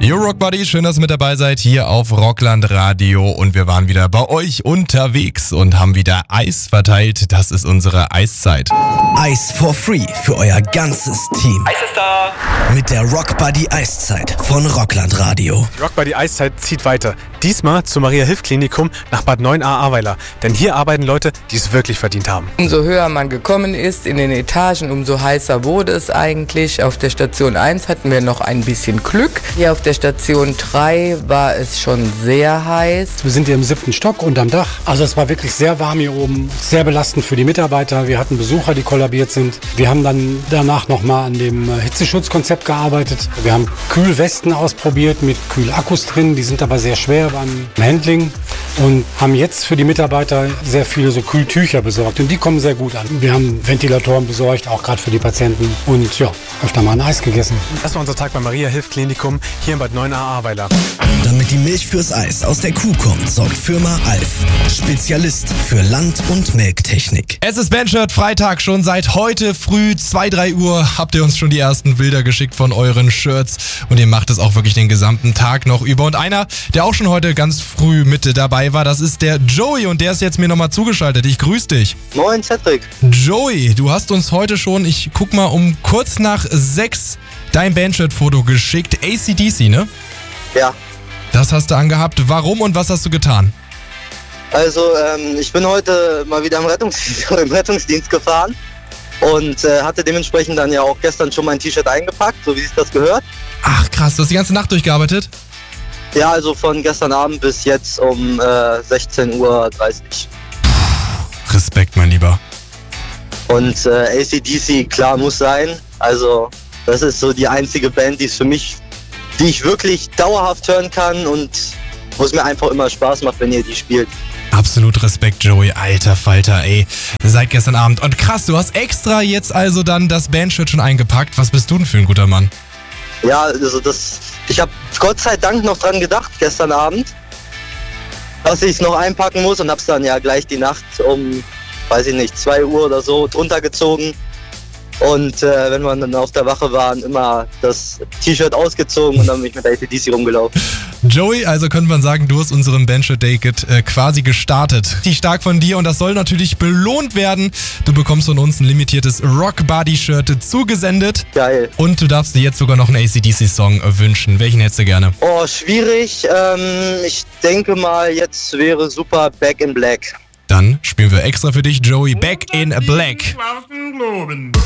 Yo Rock Buddy, schön, dass ihr mit dabei seid hier auf Rockland Radio und wir waren wieder bei euch unterwegs und haben wieder Eis verteilt. Das ist unsere Eiszeit. Eis for free für euer ganzes Team. Eis ist da! Mit der Rock Buddy Eiszeit von Rockland Radio. Die Rock Buddy Eiszeit zieht weiter. Diesmal zum Maria-Hilf-Klinikum nach Bad 9a-Ahrweiler. Denn hier arbeiten Leute, die es wirklich verdient haben. Umso höher man gekommen ist in den Etagen, umso heißer wurde es eigentlich. Auf der Station 1 hatten wir noch ein bisschen Glück. Hier auf der Station 3 war es schon sehr heiß. Wir sind hier im 7. Stock unterm Dach. Also es war wirklich sehr warm hier oben, sehr belastend für die Mitarbeiter. Wir hatten Besucher, die kollabiert sind. Wir haben dann danach nochmal an dem Hitzeschutzkonzept gearbeitet. Wir haben Kühlwesten ausprobiert mit Kühlakkus drin. Die sind aber sehr schwer beim Handling. Und haben jetzt für die Mitarbeiter sehr viele so Kühltücher besorgt. Und die kommen sehr gut an. Wir haben Ventilatoren besorgt, auch gerade für die Patienten. Und ja, öfter mal ein Eis gegessen. Das war unser Tag beim Maria-Hilf-Klinikum hier in Bad 9a-Ahrweiler. Damit die Milch fürs Eis aus der Kuh kommt, sorgt Firma Alf. Spezialist für Land- und Melktechnik. Es ist Bandshirt Freitag, schon seit heute früh 2-3 Uhr habt ihr uns schon die ersten Bilder geschickt von euren Shirts und ihr macht es auch wirklich den gesamten Tag noch über. Und einer, der auch schon heute ganz früh mit dabei war, das ist der Joey und der ist jetzt mir nochmal zugeschaltet. Ich grüße dich. Moin, Cedric. Joey, du hast uns heute schon, ich guck mal, um kurz nach 6 dein Bandshirt-Foto geschickt. AC/DC, ne? Ja, Das hast du angehabt. Warum und was hast du getan? also ich bin heute mal wieder im Rettungsdienst gefahren und hatte dementsprechend dann ja auch gestern schon mein T-Shirt eingepackt, so wie sich das gehört. Ach krass, du hast die ganze Nacht durchgearbeitet? Ja, also von gestern Abend bis jetzt um 16:30 Uhr. Respekt, mein Lieber. Und AC/DC, klar, muss sein. Also das ist so die einzige Band, die ich wirklich dauerhaft hören kann und wo es mir einfach immer Spaß macht, wenn ihr die spielt. Absolut Respekt, Joey. Alter Falter, ey. Seit gestern Abend. Und krass, du hast extra jetzt also dann das Bandshirt schon eingepackt. Was bist du denn für ein guter Mann? Ja, also ich habe Gott sei Dank noch dran gedacht gestern Abend, dass ich es noch einpacken muss und hab's dann ja gleich die Nacht um, weiß ich nicht, 2 Uhr oder so drunter gezogen. Und wenn wir dann auf der Wache waren, immer das T-Shirt ausgezogen und dann bin ich mit der AC/DC rumgelaufen. Joey, also könnte man sagen, du hast unseren Bandshirt Day quasi gestartet. Richtig stark von dir und das soll natürlich belohnt werden. Du bekommst von uns ein limitiertes Rock Buddy Shirt zugesendet. Geil. Und du darfst dir jetzt sogar noch einen AC/DC-Song wünschen. Welchen hättest du gerne? Oh, schwierig. Ich denke mal, jetzt wäre super Back in Black. Dann spielen wir extra für dich, Joey, Back in Black.